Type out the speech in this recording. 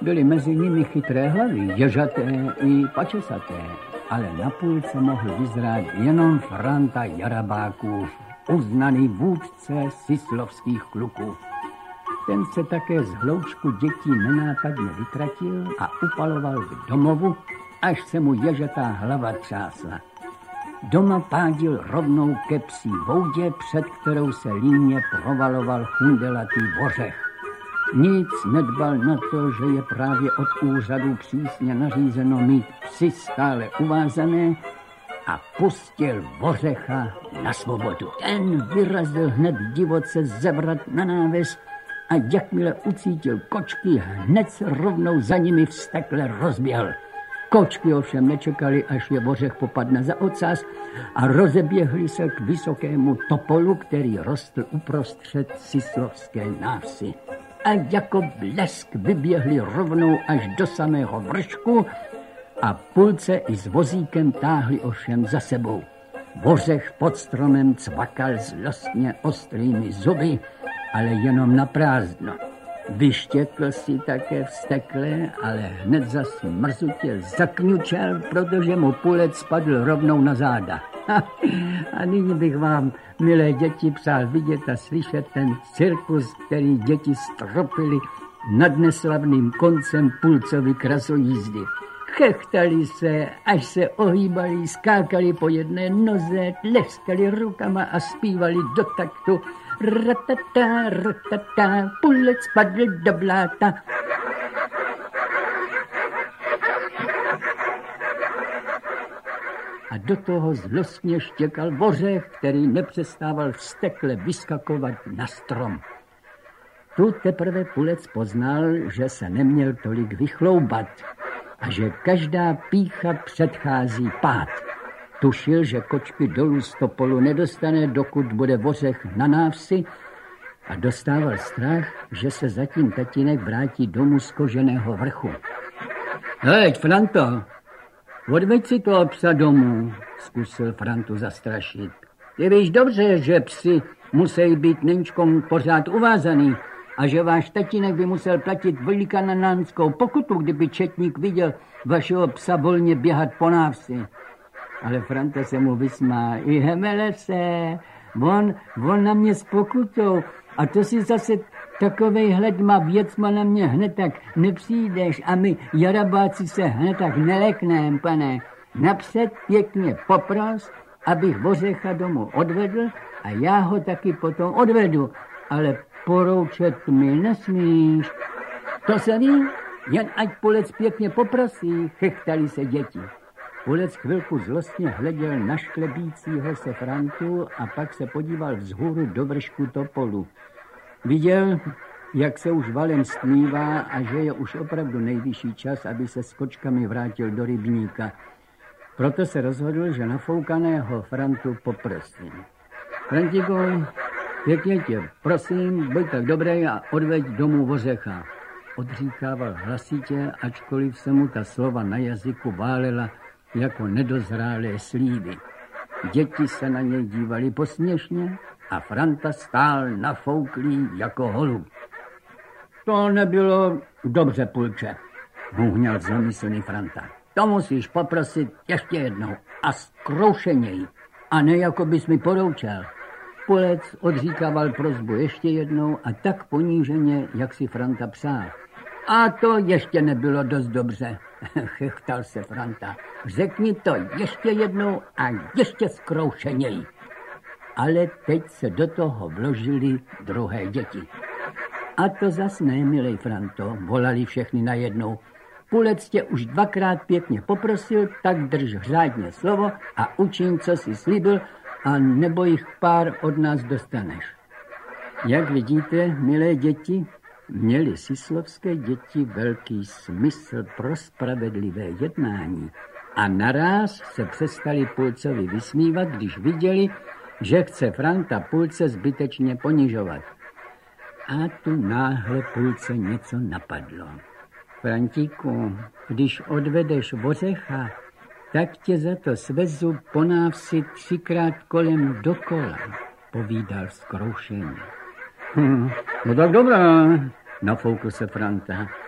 Byly mezi nimi chytré hlavy, ježaté i pačesaté, ale na půlce mohl vyzrát jenom Franta Jarabákův, uznaný vůdce sislovských kluků. Ten se také z hloučku dětí nenápadně vytratil a upaloval k domovu, až se mu ježatá hlava třásla. Doma pádil rovnou ke psí voudě, před kterou se líně provaloval chundelatý vořech. Nic nedbal na to, že je právě od úřadu přísně nařízeno mít psy stále uvázané, a pustil vořecha na svobodu. Ten vyrazil hned divoce zevrat na náves a jakmile ucítil kočky, hned se rovnou za nimi vztekle rozběhl. Kočky ovšem nečekali, až je vořech popadne za ocas a rozeběhli se k vysokému topolu, který rostl uprostřed sislovské návsi. A jako blesk vyběhli rovnou až do samého vršku a půlce i s vozíkem táhli ovšem za sebou. Vořech pod stromem cvakal zlostně ostrými zuby, ale jenom na prázdno. Vyštěkl si také vztekle, ale hned zas mrzutě zakňučel, protože mu půlec spadl rovnou na záda. A nyní bych vám, milé děti, přál vidět a slyšet ten cirkus, který děti stropili nad neslavným koncem půlcovy krasojízdy. Chechtali se, až se ohýbali, skákali po jedné noze, tleskali rukama a zpívali do taktu ratata, ratata, půlec spadl do bláta. A do toho zlostně štěkal vořech, který nepřestával vztekle vyskakovat na strom. Tu teprve půlec poznal, že se neměl tolik vychloubat a že každá pýcha předchází pád. Tušil, že kočky dolů z topolu nedostane, dokud bude vořech na návsi, a dostával strach, že se zatím tatínek vrátí domů z koženého vrchu. Heď, Franto, odveď si toho psa domů, zkusil Frantu zastrašit. Ty víš dobře, že psi musí být nenčkom pořád uvázaný a že váš tatínek by musel platit velikananánskou pokutu, kdyby četník viděl vašeho psa volně běhat po návsi. Ale Franta se mu vysmál. I hemele se, on na mě s pokutou. A to si zase takovej hledma věcma na mě hned tak nepřijdeš a my jarabáci se hned tak nelekneme, pane. Napřed pěkně popros, abych vořecha domů odvedl a já ho taky potom odvedu. Ale poroučet mi nesmíš. To se ví, jen ať půlec pěkně poprosí, chechtali se děti. Půlec chvilku zlostně hleděl na šklebícího se Frantu a pak se podíval vzhůru do vršku topolu. Viděl, jak se už valem stmívá a že je už opravdu nejvyšší čas, aby se s kočkami vrátil do rybníka. Proto se rozhodl, že nafoukaného Frantu poprosí. Frantíku, pěkně tě, prosím, buď tak dobrý a odveď domů vořecha. Odříkával hlasitě, ačkoliv se mu ta slova na jazyku válela jako nedozrálé slívy. Děti se na něj dívali posměšně a Franta stál nafouklý jako holub. To nebylo dobře, půlče, hůhněl zlomyslný Franta. To musíš poprosit ještě jednou a zkroušeněji, a ne jako bys mi poroučel. Půlec odříkával prosbu ještě jednou a tak poníženě, jak si Franta přál. A to ještě nebylo dost dobře, chechtal se Franta. Řekni to ještě jednou a ještě zkroušeněji. Ale teď se do toho vložili druhé děti. A to zas ne, milej Franto, volali všechny najednou. Půlec tě už dvakrát pěkně poprosil, tak drž řádně slovo a učiň, co jsi slíbil, a nebo jich pár od nás dostaneš. Jak vidíte, milé děti, měly sislovské děti velký smysl pro spravedlivé jednání a naráz se přestali půlcovi vysmívat, když viděli, že chce Franta půlce zbytečně ponižovat. A tu náhle půlce něco napadlo. Frantíku, když odvedeš vořecha, tak tě za to svezu po návsi 3krát kolem dokola, povídal zkroušeně. No tak dobrá, nafoukl se Franta.